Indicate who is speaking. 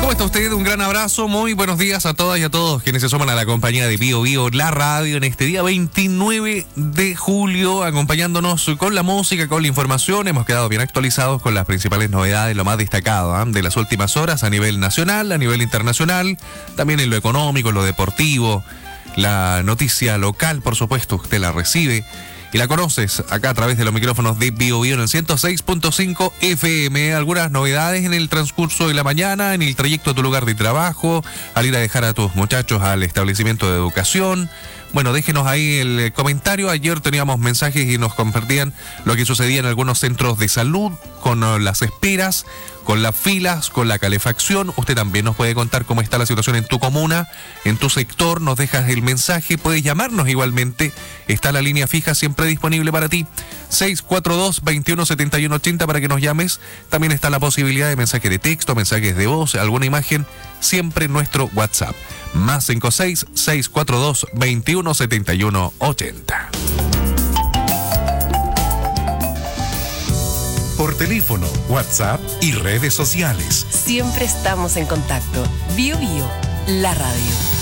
Speaker 1: ¿Cómo está usted? Un gran abrazo, muy buenos días a todas y a todos quienes se suman a la compañía de Bio Bio, la radio, en este día 29 de julio, acompañándonos con la música, con la información. Hemos quedado bien actualizados con las principales novedades, lo más destacado de las últimas horas a nivel nacional, a nivel internacional, también en lo económico, en lo deportivo, la noticia local, por supuesto, usted la recibe y la conoces acá a través de los micrófonos de Bio Bio en el 106.5 FM. Algunas novedades en el transcurso de la mañana, en el trayecto a tu lugar de trabajo, al ir a dejar a tus muchachos al establecimiento de educación. Bueno, déjenos ahí el comentario. Ayer teníamos mensajes y nos compartían lo que sucedía en algunos centros de salud, con las esperas, con las filas, con la calefacción. Usted también nos puede contar cómo está la situación en tu comuna, en tu sector. Nos dejas el mensaje, puedes llamarnos igualmente. Está la línea fija siempre disponible para ti, 642-217180 para que nos llames. También está la posibilidad de mensaje de texto, mensajes de voz, alguna imagen, siempre en nuestro WhatsApp. Más 56-642-217180.
Speaker 2: Por teléfono, WhatsApp y redes sociales.
Speaker 3: Siempre estamos en contacto. Bio Bio, la radio.